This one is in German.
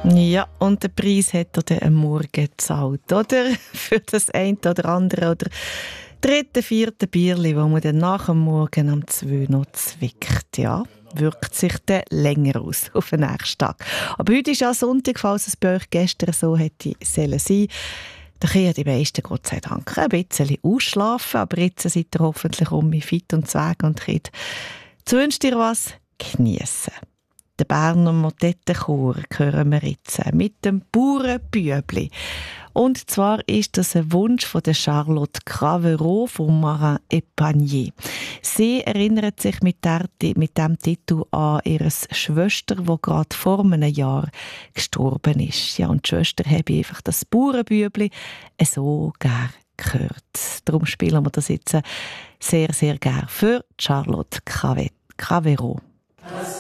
Ja, und den Preis hat er dann am Morgen gezahlt, oder? Für das eine oder andere oder dritte, vierte Bierli, das man dann nach dem Morgen am 2 noch zwickt, ja. Wirkt sich dann länger aus auf den nächsten Tag. Aber heute ist ja Sonntag, falls es bei euch gestern so hätte sein sollen. Da können ja die meisten, Gott sei Dank, ein bisschen ausschlafen. Aber jetzt seid ihr hoffentlich fit und zweg und könnt zu wünscht ihr was geniessen. Den Berner Motettenchor hören wir jetzt mit dem Bauernbübli. Und zwar ist das ein Wunsch von der Charlotte Cravero von Marin Epagnier. Sie erinnert sich mit dem Titel an ihre Schwester, die gerade vor einem Jahr gestorben ist. Ja, und die Schwester habe einfach das Bauernbübli so gerne gehört. Darum spielen wir das jetzt sehr, sehr gerne für Charlotte Cravero.